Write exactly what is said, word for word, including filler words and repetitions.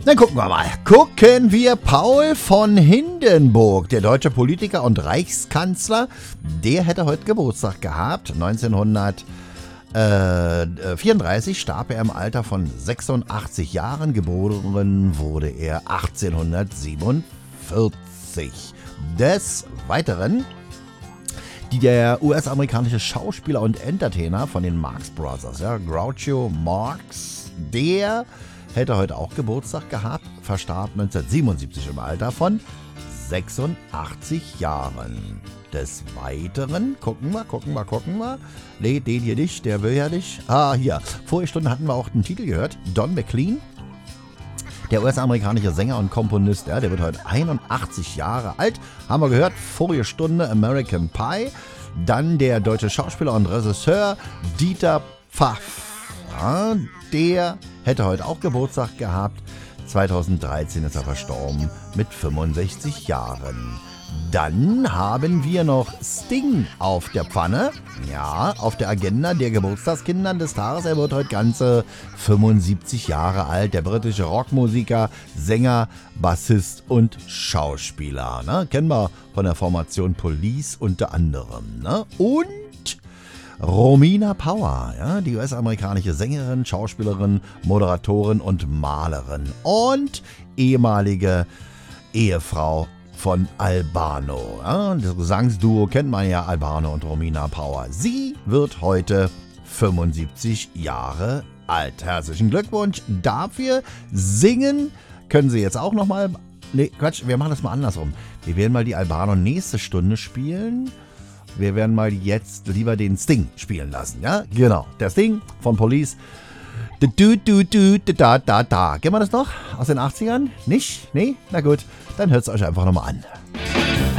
Dann gucken wir mal. Gucken wir Paul von Hindenburg, der deutsche Politiker und Reichskanzler. Der hätte heute Geburtstag gehabt. neunzehnhundertvierunddreißig starb er im Alter von sechsundachtzig Jahren. Geboren wurde er achtzehnhundertsiebenundvierzig. Des Weiteren die der U S-amerikanische Schauspieler und Entertainer von den Marx Brothers, ja, Groucho Marx, der hätte heute auch Geburtstag gehabt, verstarb neunzehnhundertsiebenundsiebzig im Alter von sechsundachtzig Jahren. Des Weiteren, gucken wir, gucken wir, gucken wir. Nee, den hier nicht, der will ja nicht. Ah, hier. Vorige Stunde hatten wir auch den Titel gehört. Don McLean, der U S-amerikanische Sänger und Komponist, ja, der wird heute einundachtzig Jahre alt. Haben wir gehört, vorige Stunde American Pie. Dann der deutsche Schauspieler und Regisseur Dieter Pfaff. Ja, der hätte heute auch Geburtstag gehabt. zweitausenddreizehn ist er verstorben mit fünfundsechzig Jahren. Dann haben wir noch Sting auf der Pfanne. Ja, auf der Agenda der Geburtstagskinder des Tages. Er wird heute ganze fünfundsiebzig Jahre alt. Der britische Rockmusiker, Sänger, Bassist und Schauspieler. Ne? Kennen wir von der Formation Police unter anderem. Ne? Und Romina Power, ja, die U S-amerikanische Sängerin, Schauspielerin, Moderatorin und Malerin. Und ehemalige Ehefrau von Albano. Ja, das Gesangsduo kennt man ja, Albano und Romina Power. Sie wird heute fünfundsiebzig Jahre alt. Herzlichen Glückwunsch dafür. Singen können Sie jetzt auch nochmal. Ne, Quatsch, wir machen das mal andersrum. Wir werden mal die Albano nächste Stunde spielen. Wir werden mal jetzt lieber den Sting spielen lassen. Ja, genau. Der Sting von Police. Du, du, du, da, da, da. Kennen wir das noch aus den achtzigern? Nicht? Nee? Na gut, dann hört es euch einfach nochmal an.